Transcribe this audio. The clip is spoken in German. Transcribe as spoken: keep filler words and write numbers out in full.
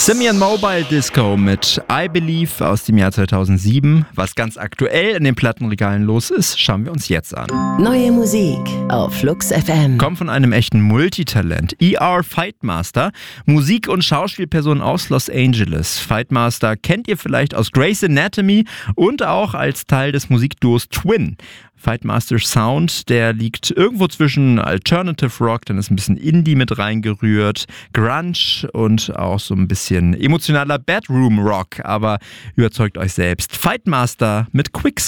Simian Mobile Disco mit I Believe aus dem Jahr zweitausendsieben. Was ganz aktuell in den Plattenregalen los ist, schauen wir uns jetzt an. Neue Musik auf Flux F M. Kommt von einem echten Multitalent. E R Fightmaster, Musik- und Schauspielperson aus Los Angeles. Fightmaster kennt ihr vielleicht aus Grey's Anatomy und auch als Teil des Musikduos Twin. Fightmasters Sound, der liegt irgendwo zwischen Alternative Rock, dann ist ein bisschen Indie mit reingerührt, Grunge und auch so ein bisschen emotionaler Bedroom Rock, aber überzeugt euch selbst. Fightmaster mit Quicksand.